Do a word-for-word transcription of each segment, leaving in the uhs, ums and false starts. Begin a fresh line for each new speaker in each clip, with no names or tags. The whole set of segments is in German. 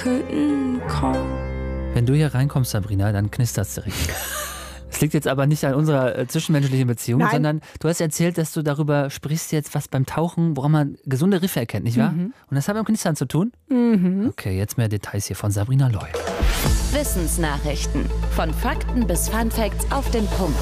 Curtain call.
Wenn du hier reinkommst, Sabrina, dann knistert es direkt. Es liegt jetzt aber nicht an unserer äh, zwischenmenschlichen Beziehung, Nein. sondern du hast erzählt, dass du darüber sprichst jetzt, was beim Tauchen, woran man gesunde Riffe erkennt, nicht wahr? Mhm. Und das hat mit dem Knistern zu tun?
Mhm.
Okay, jetzt mehr Details hier von Sabrina Loy.
Wissensnachrichten. Von Fakten bis Funfacts auf den Punkt.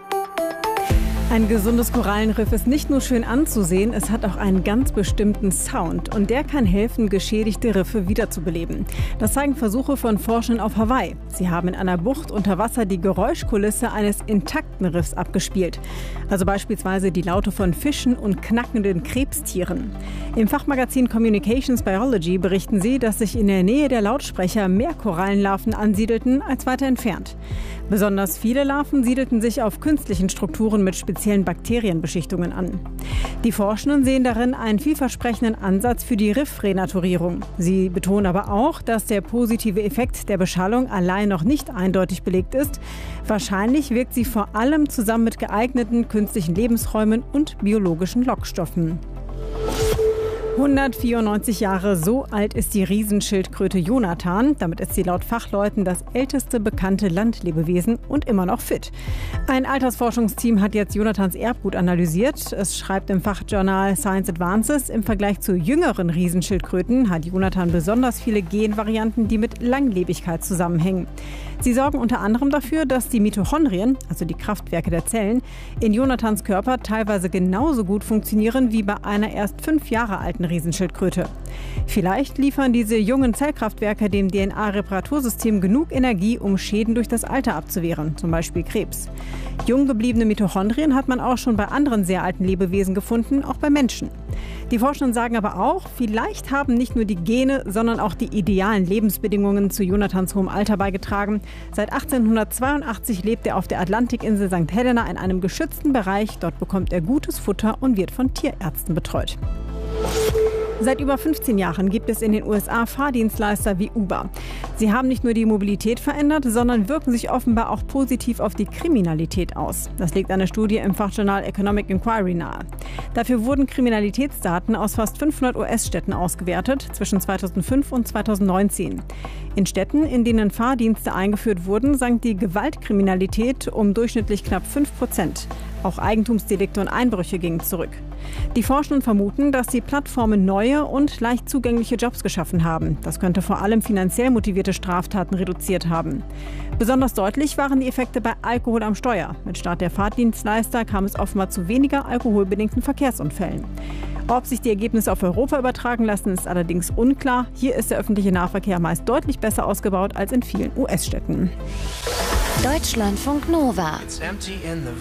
Ein gesundes Korallenriff ist nicht nur schön anzusehen, es hat auch einen ganz bestimmten Sound. Und der kann helfen, geschädigte Riffe wiederzubeleben. Das zeigen Versuche von Forschern auf Hawaii. Sie haben in einer Bucht unter Wasser die Geräuschkulisse eines intakten Riffs abgespielt. Also beispielsweise die Laute von Fischen und knackenden Krebstieren. Im Fachmagazin Communications Biology berichten sie, dass sich in der Nähe der Lautsprecher mehr Korallenlarven ansiedelten als weiter entfernt. Besonders viele Larven siedelten sich auf künstlichen Strukturen mit speziellen Bakterienbeschichtungen an. Die Forschenden sehen darin einen vielversprechenden Ansatz für die Riffrenaturierung. Sie betonen aber auch, dass der positive Effekt der Beschallung allein noch nicht eindeutig belegt ist. Wahrscheinlich wirkt sie vor allem zusammen mit geeigneten künstlichen Lebensräumen und biologischen Lockstoffen. hundertvierundneunzig Jahre, so alt ist die Riesenschildkröte Jonathan. Damit ist sie laut Fachleuten das älteste bekannte Landlebewesen und immer noch fit. Ein Altersforschungsteam hat jetzt Jonathans Erbgut analysiert. Es schreibt im Fachjournal Science Advances, im Vergleich zu jüngeren Riesenschildkröten hat Jonathan besonders viele Genvarianten, die mit Langlebigkeit zusammenhängen. Sie sorgen unter anderem dafür, dass die Mitochondrien, also die Kraftwerke der Zellen, in Jonathans Körper teilweise genauso gut funktionieren wie bei einer erst fünf Jahre alten Riesenschildkröte. Vielleicht liefern diese jungen Zellkraftwerke dem D N A-Reparatursystem genug Energie, um Schäden durch das Alter abzuwehren, zum Beispiel Krebs. Jung gebliebene Mitochondrien hat man auch schon bei anderen sehr alten Lebewesen gefunden, auch bei Menschen. Die Forschenden sagen aber auch, vielleicht haben nicht nur die Gene, sondern auch die idealen Lebensbedingungen zu Jonathans hohem Alter beigetragen. Seit achtzehnhundertzweiundachtzig lebt er auf der Atlantikinsel Sankt Helena in einem geschützten Bereich. Dort bekommt er gutes Futter und wird von Tierärzten betreut. Seit über fünfzehn Jahren gibt es in den U S A Fahrdienstleister wie Uber. Sie haben nicht nur die Mobilität verändert, sondern wirken sich offenbar auch positiv auf die Kriminalität aus. Das legt eine Studie im Fachjournal Economic Inquiry nahe. Dafür wurden Kriminalitätsdaten aus fast fünfhundert U S-Städten ausgewertet, zwischen zweitausendfünf und zweitausendneunzehn. In Städten, in denen Fahrdienste eingeführt wurden, sank die Gewaltkriminalität um durchschnittlich knapp fünf Prozent. Auch Eigentumsdelikte und Einbrüche gingen zurück. Die Forschenden vermuten, dass die Plattformen neue und leicht zugängliche Jobs geschaffen haben. Das könnte vor allem finanziell motivierte Straftaten reduziert haben. Besonders deutlich waren die Effekte bei Alkohol am Steuer. Mit Start der Fahrdienstleister kam es offenbar zu weniger alkoholbedingten Verkehrsunfällen. Ob sich die Ergebnisse auf Europa übertragen lassen, ist allerdings unklar. Hier ist der öffentliche Nahverkehr meist deutlich besser ausgebaut als in vielen U S-Städten.
Deutschlandfunk Nova.